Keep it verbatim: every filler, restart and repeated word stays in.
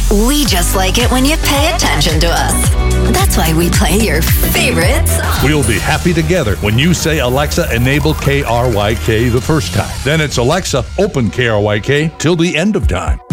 We just like it when you pay attention to us. That's why we play your favorite songs. We'll be happy together when you say, Alexa, enable K R Y K the first time. Then it's Alexa, open K R Y K till the end of time.